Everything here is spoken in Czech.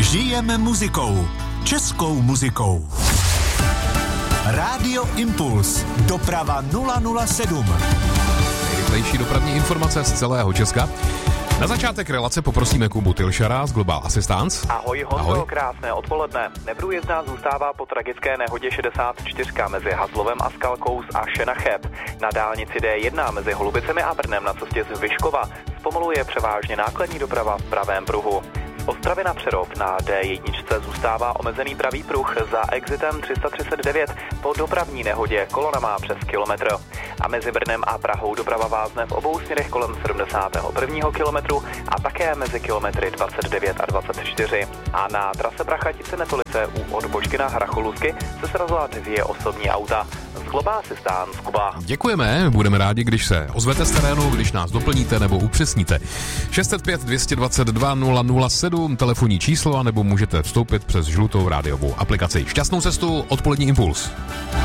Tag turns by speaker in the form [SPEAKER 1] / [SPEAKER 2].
[SPEAKER 1] Žijeme muzikou. Českou muzikou. Rádio Impuls. Doprava 007.
[SPEAKER 2] Nejrychlejší dopravní informace z celého Česka. Na začátek relace poprosíme Kubu Tilšara z Global Assistance.
[SPEAKER 3] Ahoj Honzo, ahoj. Krásné odpoledne. Neprůjezdná zůstává po tragické nehodě 64 mezi Hazlovem a Skalkou z Aše na Cheb. Na dálnici D1 mezi Holubicemi a Brnem na cestě z Vyškova zpomaluje převážně nákladní doprava v pravém pruhu. Z Ostravy na Přerov na D1 zůstává omezený pravý pruh za exitem 339 po dopravní nehodě, kolona má přes kilometr. A mezi Brnem a Prahou doprava vázne v obou směrech kolem 71. kilometru a také mezi kilometry 29 a 24. A na trase Prachatice-Netolice u odbočky na Hracholusky se srazila 2 osobní auta. Z Global Assistance, Kuba.
[SPEAKER 2] Děkujeme, budeme rádi, když se ozvete z terénu, když nás doplníte nebo upřesníte. 605 222 007 telefonní číslo, anebo můžete vstoupit přes žlutou rádiovou aplikaci. Šťastnou cestu, odpolední Impuls.